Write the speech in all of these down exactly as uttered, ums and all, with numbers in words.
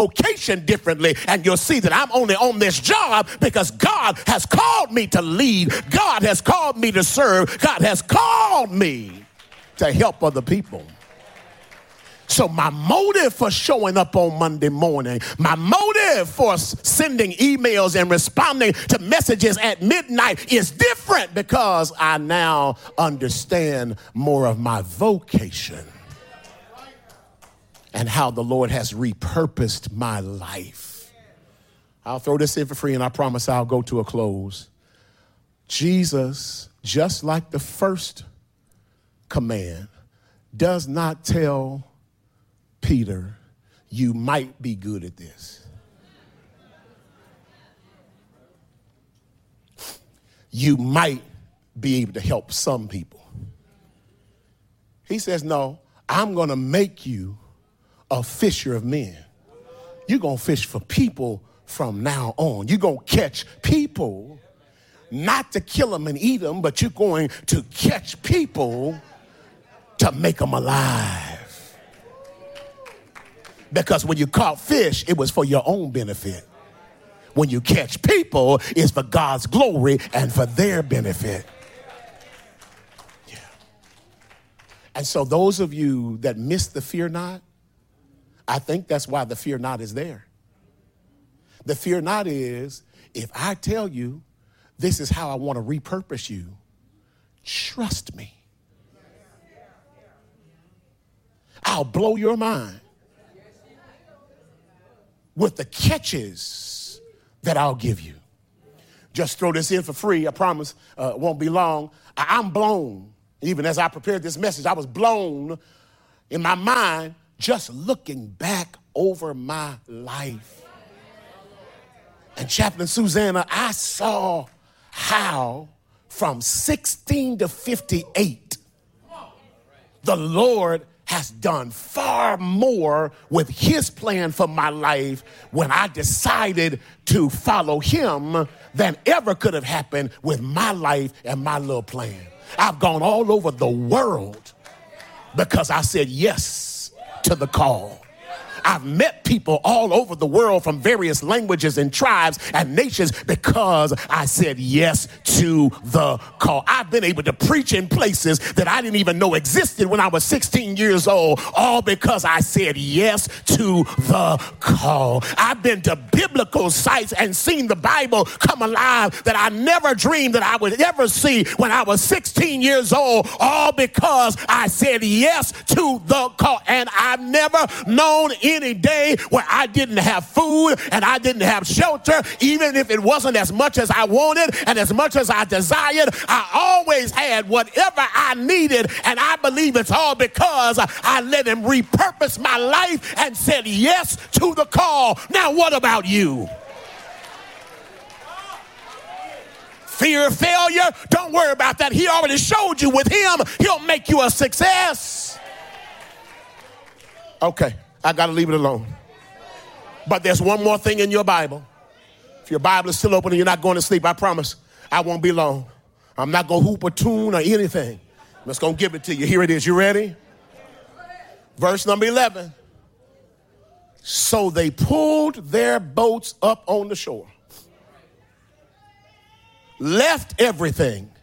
vocation differently, and you'll see that I'm only on this job because God has called me to lead. God has called me to serve. God has called me to help other people. So my motive for showing up on Monday morning, my motive for sending emails and responding to messages at midnight is different because I now understand more of my vocation and how the Lord has repurposed my life. I'll throw this in for free and I promise I'll go to a close. Jesus, just like the first command, does not tell Peter, you might be good at this. You might be able to help some people. He says, no, I'm going to make you a fisher of men. You're going to fish for people from now on. You're going to catch people, not to kill them and eat them, but you're going to catch people to make them alive. Because when you caught fish, it was for your own benefit. When you catch people, it's for God's glory and for their benefit. Yeah. And so those of you that miss the fear not, I think that's why the fear not is there. The fear not is, if I tell you this is how I want to repurpose you, trust me. I'll blow your mind with the catches that I'll give you. Just throw this in for free. I promise uh, it won't be long. I- I'm blown. Even as I prepared this message, I was blown in my mind just looking back over my life. And Chaplain Susanna, I saw how from sixteen to fifty-eight, the Lord has done far more with his plan for my life when I decided to follow him than ever could have happened with my life and my little plan. I've gone all over the world because I said yes to the call. I've met people all over the world from various languages and tribes and nations because I said yes to the call. I've been able to preach in places that I didn't even know existed when I was sixteen years old, all because I said yes to the call. I've been to biblical sites and seen the Bible come alive that I never dreamed that I would ever see when I was sixteen years old, all because I said yes to the call. And I've never known any day where I didn't have food and I didn't have shelter, even if it wasn't as much as I wanted and as much as I desired. I always had whatever I needed, and I believe it's all because I let him repurpose my life and said yes to the call. Now, what about you? Fear of failure? Don't worry about that. He already showed you with him, he'll make you a success. Okay. I got to leave it alone. But there's one more thing in your Bible. If your Bible is still open and you're not going to sleep, I promise I won't be long. I'm not going to hoop or tune or anything. I'm just going to give it to you. Here it is. You ready? Verse number eleven. So they pulled their boats up on the shore, left everything,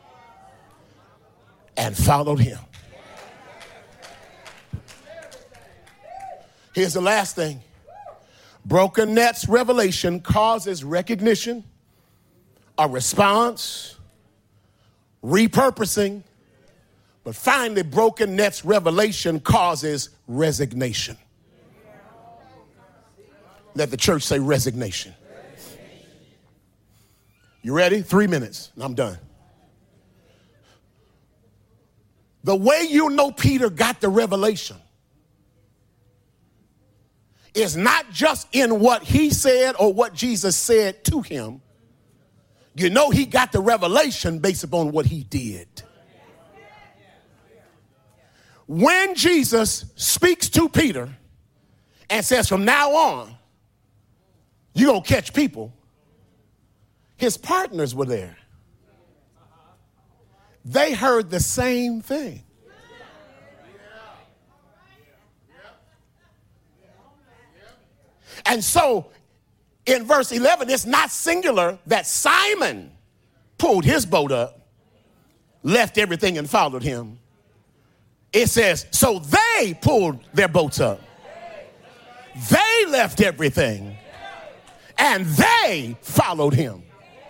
and followed him. Here's the last thing. Broken nets revelation causes recognition, a response, repurposing, but finally broken nets revelation causes resignation. Let the church say resignation. You ready? Three minutes and I'm done. The way you know Peter got the revelation is not just in what he said or what Jesus said to him. You know he got the revelation based upon what he did. When Jesus speaks to Peter and says, from now on, you're going to catch people, his partners were there. They heard the same thing. And so in verse eleven, it's not singular that Simon pulled his boat up, left everything and followed him. It says, so they pulled their boats up. They left everything and they followed him.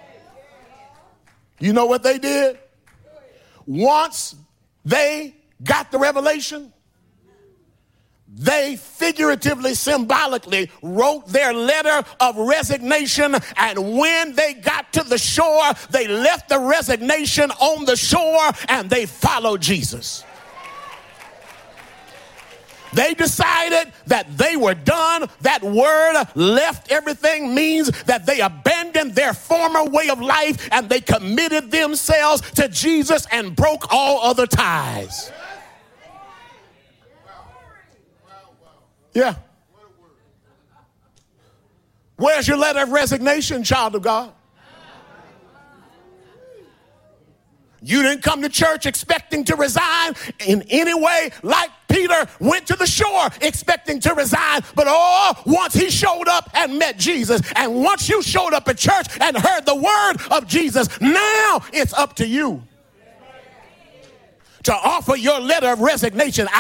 You know what they did? Once they got the revelation, they figuratively, symbolically wrote their letter of resignation, and when they got to the shore, they left the resignation on the shore and they followed Jesus. They decided that they were done. That word, left everything, means that they abandoned their former way of life and they committed themselves to Jesus and broke all other ties. Yeah. Where's your letter of resignation, child of God? You didn't come to church expecting to resign in any way, like Peter went to the shore expecting to resign. But oh, once he showed up and met Jesus, and once you showed up at church and heard the word of Jesus, now it's up to you to offer your letter of resignation.